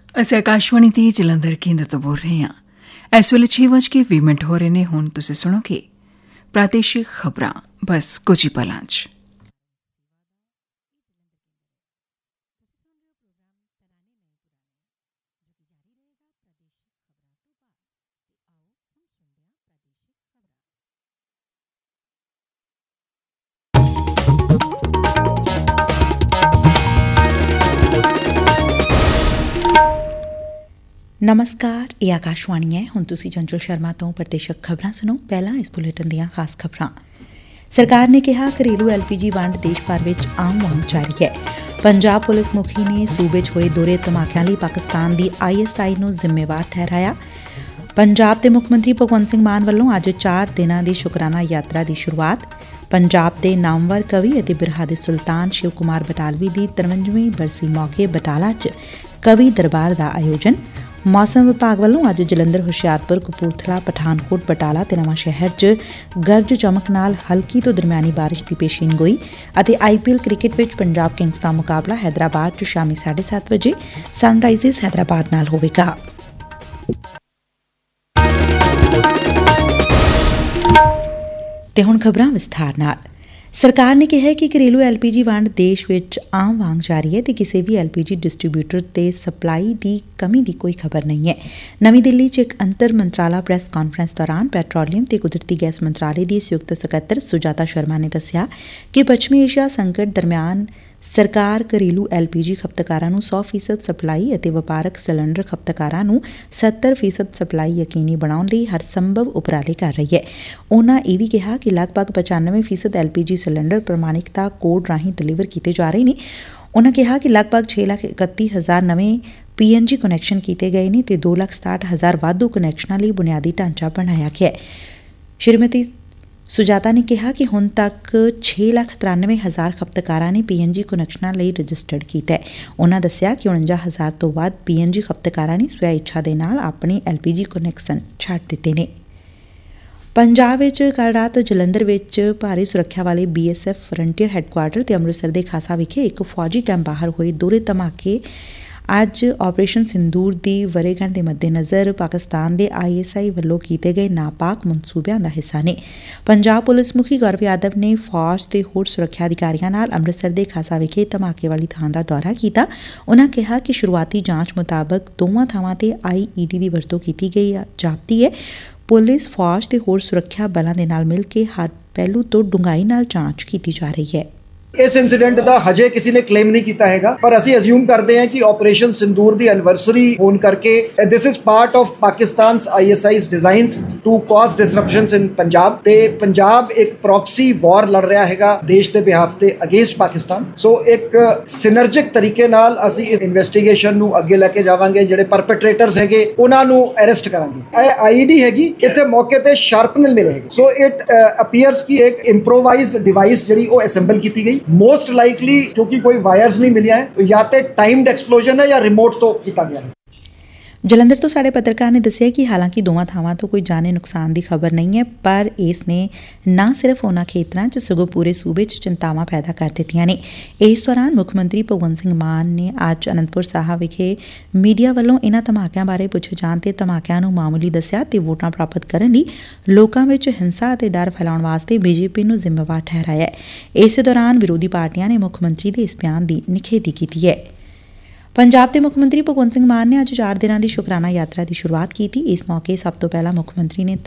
ਅਸੀਂ ਆਕਾਸ਼ਵਾਣੀ ਦੀ ਜਲੰਧਰ ਕੇਂਦਰ ਤੋਂ ਬੋਲ ਰਹੇ ਹਾਂ। ਇਸ ਵੇਲੇ 6:20 ਹੋ ਰਹੇ ਨੇ। ਹੁਣ ਤੁਸੀਂ ਸੁਣੋਗੇ ਪ੍ਰਾਦੇਸ਼ਿਕ ਖਬਰਾਂ ਬਸ ਕੁਝ ਹੀ ਪਲਾਂ 'ਚ। ਨਮਸਕਾਰ, ਇਹ ਆਕਾਸ਼ਵਾਣੀ ਹੈ। ਹੁਣ ਤੁਸੀਂ ਚੰਚਲ ਸ਼ਰਮਾ ਤੋਂ ਪ੍ਰਦੇਸ਼ਕ ਖਬਰਾਂ ਸੁਣੋ। ਪਹਿਲਾਂ ਇਸ ਬੁਲੇਟਿਨ ਦੀਆਂ ਖਾਸ ਖਬਰਾਂ। ਸਰਕਾਰ ਨੇ ਕਿਹਾ ਘਰੇਲੂ LPG ਵੰਡ ਦੇਸ਼ ਭਰ ਵਿੱਚ ਆਮ ਵਾਂਗ ਜਾਰੀ ਹੈ। ਪੰਜਾਬ ਪੁਲਿਸ ਮੁਖੀ ਨੇ ਸੂਬੇ 'ਚ ਹੋਏ ਦੋਹਰੇ ਧਮਾਕਿਆਂ ਲਈ ਪਾਕਿਸਤਾਨ ਦੀ ISI ਨੂੰ ਜ਼ਿੰਮੇਵਾਰ ਠਹਿਰਾਇਆ। ਪੰਜਾਬ ਦੇ ਮੁੱਖ ਮੰਤਰੀ ਭਗਵੰਤ ਸਿੰਘ ਮਾਨ ਵੱਲੋਂ ਅੱਜ 4 ਦਿਨਾਂ ਦੀ ਸ਼ੁਕਰਾਨਾ ਯਾਤਰਾ ਦੀ ਸ਼ੁਰੂਆਤ। ਪੰਜਾਬ ਦੇ ਨਾਮਵਰ ਕਵੀ ਅਤੇ ਬਿਰਹਾ ਦੇ ਸੁਲਤਾਨ ਸ਼ਿਵ ਕੁਮਾਰ ਬਟਾਲਵੀ ਦੀ 53ਵੀਂ ਬਰਸੀ ਮੌਕੇ ਬਟਾਲਾ 'ਚ ਕਵੀ ਦਰਬਾਰ ਦਾ ਆਯੋਜਨ। ਮੌਸਮ ਵਿਭਾਗ ਵੱਲੋਂ ਅੱਜ ਜਲੰਧਰ, ਹੁਸ਼ਿਆਰਪੁਰ, ਕਪੂਰਥਲਾ, ਪਠਾਨਕੋਟ, ਬਟਾਲਾ ਤੇ ਨਵਾਂ ਸ਼ਹਿਰ 'ਚ ਗਰਜ ਚਮਕ ਨਾਲ ਹਲਕੀ ਤੋਂ ਦਰਮਿਆਨੀ ਬਾਰਿਸ਼ ਦੀ ਪੇਸ਼ੀਨਗੋਈ। ਅਤੇ IPL ਕ੍ਰਿਕਟ ਵਿੱਚ ਪੰਜਾਬ ਕਿੰਗਜ਼ ਦਾ ਮੁਕਾਬਲਾ ਹੈਦਰਾਬਾਦ 'ਚ ਸ਼ਾਮੀ 7:30 ਵਜੇ ਸਨਰਾਈਜ਼ਰਸ ਹੈਦਰਾਬਾਦ ਨਾਲ ਹੋਵੇਗਾ। ਤੇ ਹੁਣ ਖਬਰਾਂ ਵਿਸਥਾਰ ਨਾਲ। ਸਰਕਾਰ ਨੇ ਕਿਹਾ ਕਿ ਘਰੇਲੂ LPG ਵੰਡ ਦੇਸ਼ ਵਿੱਚ ਆਮ ਵਾਂਗ ਜਾਰੀ ਹੈ ਤੇ ਕਿਸੇ ਵੀ LPG ਡਿਸਟਰੀਬਿਊਟਰ ਤੇ ਸਪਲਾਈ ਦੀ ਕਮੀ ਦੀ ਕੋਈ ਖਬਰ ਨਹੀਂ ਹੈ। ਨਵੀਂ ਦਿੱਲੀ 'ਚ ਇੱਕ ਅੰਤਰ ਮੰਤਰਾਲਾ ਪ੍ਰੈਸ ਕਾਨਫਰੰਸ ਦੌਰਾਨ ਪੈਟਰੋਲੀਅਮ ਤੇ ਕੁਦਰਤੀ ਗੈਸ ਮੰਤਰਾਲੇ ਦੀ ਸੰਯੁਕਤ ਸਕੱਤਰ ਸੁਜਾਤਾ ਸ਼ਰਮਾ ਨੇ ਦੱਸਿਆ ਕਿ ਪੱਛਮੀ ਏਸ਼ੀਆ ਸੰਕਟ ਦਰਮਿਆਨ ਸਰਕਾਰ ਘਰੇਲੂ LPG ਖਪਤਕਾਰਾਂ ਨੂੰ 100% ਸਪਲਾਈ ਅਤੇ ਵਪਾਰਕ ਸਿਲੰਡਰ ਖਪਤਕਾਰਾਂ ਨੂੰ 70% ਸਪਲਾਈ ਯਕੀਨੀ ਬਣਾਉਣ ਲਈ ਹਰ ਸੰਭਵ ਉਪਰਾਲੇ ਕਰ ਰਹੀ ਹੈ। ਉਨ੍ਹਾਂ ਇਹ ਵੀ ਕਿਹਾ ਕਿ ਲਗਭਗ 95% LPG ਸਿਲੰਡਰ ਪ੍ਰਮਾਣਿਕਤਾ ਕੋਡ ਰਾਹੀਂ ਡਿਲੀਵਰ ਕੀਤੇ ਜਾ ਰਹੇ ਨੇ। ਉਨ੍ਹਾਂ ਕਿਹਾ ਕਿ ਲਗਭਗ 6,31,000 ਨਵੇਂ PNG ਕੁਨੈਕਸ਼ਨ ਕੀਤੇ ਗਏ ਨੇ ਤੇ 2,67,000 ਵਾਧੂ ਕੁਨੈਕਸ਼ਨਾਂ ਲਈ ਬੁਨਿਆਦੀ ਢਾਂਚਾ ਬਣਾਇਆ ਗਿਆ ਹੈ। ਸ਼੍ਰੀਮਤੀ ਸੁਜਾਤਾ ਨੇ ਕਿਹਾ ਕਿ ਹੁਣ ਤੱਕ 6,93,000 ਖਪਤਕਾਰਾਂ ਨੇ PNG ਕੁਨੈਕਸ਼ਨਾਂ ਲਈ ਰਜਿਸਟਰਡ ਕੀਤਾ ਹੈ। ਉਨ੍ਹਾਂ ਦੱਸਿਆ ਕਿ 49,000 ਤੋਂ ਵੱਧ PNG ਖਪਤਕਾਰਾਂ ਨੇ ਸਵੈ ਇੱਛਾ ਦੇ ਨਾਲ ਆਪਣੀ LPG ਕੁਨੈਕਸ਼ਨ ਛੱਡ ਦਿੱਤੇ ਨੇ। ਪੰਜਾਬ ਵਿੱਚ ਕੱਲ੍ਹ ਰਾਤ ਜਲੰਧਰ ਵਿੱਚ ਭਾਰੀ ਸੁਰੱਖਿਆ ਵਾਲੇ BSF ਫਰੰਟੀਅਰ ਹੈਡਕੁਆਰਟਰ ਤੇ ਅੰਮ੍ਰਿਤਸਰ ਦੇ ਖਾਸਾ ਵਿਖੇ ਇੱਕ ਫੌਜੀ ਕੈਂਪ ਬਾਹਰ ਹੋਏ ਦੋਹਰੇ ਧਮਾਕੇ ਅੱਜ ਆਪਰੇਸ਼ਨ ਸਿੰਦੂਰ ਦੀ ਵਰ੍ਹੇਗੰਢ ਦੇ ਮੱਦੇਨਜ਼ਰ ਪਾਕਿਸਤਾਨ ਦੇ ISI ਵੱਲੋਂ ਕੀਤੇ ਗਏ ਨਾਪਾਕ ਮਨਸੂਬਿਆਂ ਦਾ ਹਿੱਸਾ ਨੇ। ਪੰਜਾਬ ਪੁਲਿਸ ਮੁਖੀ ਗੌਰਵ ਯਾਦਵ ਨੇ ਫੌਜ ਤੇ ਹੋਰ ਸੁਰੱਖਿਆ ਅਧਿਕਾਰੀਆਂ ਨਾਲ ਅੰਮ੍ਰਿਤਸਰ ਦੇ ਖਾਸਾ ਵਿਖੇ ਧਮਾਕੇ ਵਾਲੀ ਥਾਂ ਦਾ ਦੌਰਾ ਕੀਤਾ। ਉਨ੍ਹਾਂ ਕਿਹਾ ਕਿ ਸ਼ੁਰੂਆਤੀ ਜਾਂਚ ਮੁਤਾਬਕ ਦੋਵਾਂ ਥਾਵਾਂ ਤੇ IED ਦੀ ਵਰਤੋਂ ਕੀਤੀ ਗਈ ਜਾਪਦੀ ਹੈ। ਪੁਲਿਸ, ਫੌਜ ਤੇ ਹੋਰ ਸੁਰੱਖਿਆ ਬਲਾਂ ਦੇ ਨਾਲ ਮਿਲ ਕੇ ਹਰ ਪਹਿਲੂ ਤੋਂ ਡੂੰਘਾਈ ਨਾਲ ਜਾਂਚ ਕੀਤੀ ਜਾ ਰਹੀ ਹੈ। ਇਸ ਇਨਸੀਡੈਂਟ ਦਾ ਹਜੇ ਕਿਸੇ ਨੇ ਕਲੇਮ ਨਹੀਂ ਕੀਤਾ ਹੈਗਾ, ਪਰ ਅਸੀਂ ਅਸਿਊਮ ਕਰਦੇ ਹਾਂ ਕਿ ਆਪਰੇਸ਼ਨ ਸਿੰਦੂਰ ਦੀ ਐਨਵਰਸਰੀ ਹੋਣ ਕਰਕੇ this is part of ਪਾਕਿਸਤਾਨਸ ISI's designs to ਕਾਜ਼ ਡਿਸਰਪਸ਼ਨਸ ਇਨ ਪੰਜਾਬ। ਤੇ ਪੰਜਾਬ ਇੱਕ ਪ੍ਰੌਕਸੀ ਵਾਰ ਲੜ ਰਿਹਾ ਹੈਗਾ ਦੇਸ਼ ਦੇ ਬਿਹਾਫ ਤੇ ਅਗੇਂਸਟ ਪਾਕਿਸਤਾਨ। ਸੋ ਇੱਕ ਸਿਨਰਜਿਕ ਤਰੀਕੇ ਨਾਲ ਅਸੀਂ ਇਸ ਇਨਵੈਸਟੀਗੇਸ਼ਨ ਨੂੰ ਅੱਗੇ ਲੈ ਕੇ ਜਾਵਾਂਗੇ। ਜਿਹੜੇ ਪਰਪੇਟ੍ਰੇਟਰਸ ਹੈਗੇ ਉਹਨਾਂ ਨੂੰ ਅਰੈਸਟ ਕਰਾਂਗੇ। ਇਹ IED ਹੈਗੀ, ਇੱਥੇ ਮੌਕੇ ਤੇ ਸ਼ਾਰਪਨਰ ਮਿਲੇ ਹੈਗੇ। ਸੋ ਇਟ ਅਪੀਅਰਸ ਕਿ ਇੱਕ ਇੰਪਰੋਵਾਈਜ਼ਡ ਡਿਵਾਈਸ ਜਿਹੜੀ ਉਹ ਅਸੈਂਬਲ ਕੀਤੀ ਗਈ। ਮੋਸਟ ਲਾਈਕਲੀ ਕਿਉਂਕਿ ਕੋਈ ਵਾਇਰਸ ਨਹੀਂ ਮਿਲਿਆ ਹੈ, ਜਾਂ ਤੇ ਟਾਈਮਡ ਐਕਸਪਲੋਜ਼ਨ ਹੈ ਜਾਂ ਰਿਮੋਟ ਤੋਂ ਕੀਤਾ ਗਿਆ ਹੈ। ਜਲੰਧਰ ਤੋਂ ਸਾਡੇ ਪੱਤਰਕਾਰ ਨੇ ਦੱਸਿਆ ਕਿ ਹਾਲਾਂਕਿ ਦੋਵਾਂ ਥਾਵਾਂ ਤੋਂ ਕੋਈ ਜਾਨੀ ਨੁਕਸਾਨ ਦੀ ਖਬਰ ਨਹੀਂ ਹੈ, ਪਰ ਇਸ ਨੇ ਨਾ ਸਿਰਫ ਉਨ੍ਹਾਂ ਖੇਤਰਾਂ 'ਚ ਸਗੋਂ ਪੂਰੇ ਸੂਬੇ 'ਚ ਚਿੰਤਾਵਾਂ ਪੈਦਾ ਕਰ ਦਿੱਤੀਆਂ ਨੇ। ਇਸ ਦੌਰਾਨ ਮੁੱਖ ਮੰਤਰੀ ਭਗਵੰਤ ਸਿੰਘ ਮਾਨ ਨੇ ਅੱਜ ਅਨੰਦਪੁਰ ਸਾਹਿਬ ਵਿਖੇ ਮੀਡੀਆ ਵੱਲੋਂ ਇਨ੍ਹਾਂ ਧਮਾਕਿਆਂ ਬਾਰੇ ਪੁੱਛੇ ਜਾਣ ਤੇ ਧਮਾਕਿਆਂ ਨੂੰ ਮਾਮੂਲੀ ਦੱਸਿਆ ਤੇ ਵੋਟਾਂ ਪ੍ਰਾਪਤ ਕਰਨ ਲਈ ਲੋਕਾਂ ਵਿੱਚ ਹਿੰਸਾ ਅਤੇ ਡਰ ਫੈਲਾਉਣ ਵਾਸਤੇ BJP ਨੂੰ ਜ਼ਿੰਮੇਵਾਰ ਠਹਿਰਾਇਆ। ਇਸੇ ਦੌਰਾਨ ਵਿਰੋਧੀ ਪਾਰਟੀਆਂ ਨੇ ਮੁੱਖ ਮੰਤਰੀ ਦੇ ਇਸ ਬਿਆਨ ਦੀ ਨਿਖੇਧੀ ਕੀਤੀ ਹੈ। ਪੰਜਾਬ ਦੇ ਮੁੱਖ ਮੰਤਰੀ ਭਗਵੰਤ ਸਿੰਘ ਮਾਨ ਨੇ ਅੱਜ 4 ਦਿਨਾਂ ਦੀ ਸ਼ੁਕਰਾਨਾ ਯਾਤਰਾ ਦੀ ਸ਼ੁਰੂਆਤ ਕੀਤੀ। ਇਸ ਮੌਕੇ ਸਭ ਤੋਂ ਪਹਿਲਾਂ ਮੁੱਖ ਮੰਤਰੀ ਨੇ